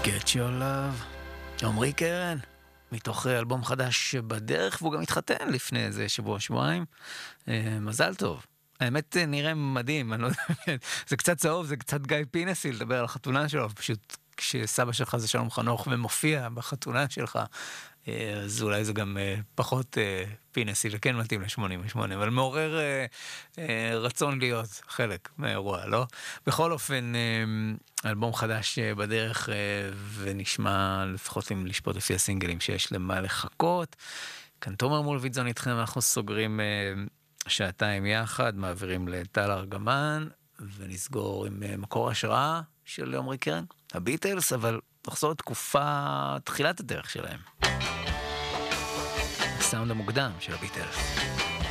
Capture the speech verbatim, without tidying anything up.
Get Your Love, עמרי קרן, מתוך אלבום חדש בדרך, והוא גם התחתן לפני איזה שבוע, שבועיים. מזל טוב. האמת נראה מדהים, אני לא יודע, זה קצת צהוב, זה קצת גיא פינסי לדבר על החתונה שלו, פשוט כשסבא שלך זה שלום חנוך ומופיע בחתונה שלך, אז אולי זה גם פחות פינסי, וכן מתאים ל-שמונים ושמונה, אבל מעורר רצון להיות חלק מהאירוע, לא? בכל אופן, אלבום חדש בדרך, ונשמע לפחות אם לשפוט לפי הסינגלים שיש למה לחכות. כאן תומר מולביטזון איתכם, אנחנו סוגרים שעתיים יחד, מעבירים לטל ארגמן, ונסגור עם מקור השראה של עמרי קרן, הביטלס, אבל נחזור לתקופה, תחילת הדרך שלהם. הסאונד המוקדם של הביטלס.